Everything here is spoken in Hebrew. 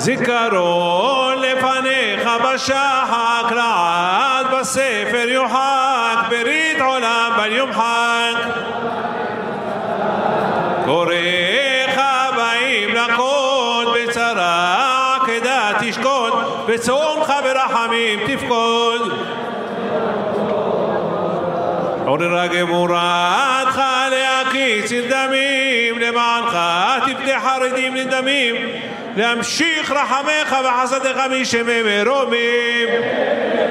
זיכרון לפניך בשחק, לעד בספר יוחק, ברית עולם בל יומחק. קוראיך באים לקוד, בצרה עקדה תשקוד, בצומך ברחמים תפקוד. עוררה גבורתך להקיץ דמים, למענך תפדה חרדים לדמים, להמשיך רחמך וחסדיך משמי מרומים.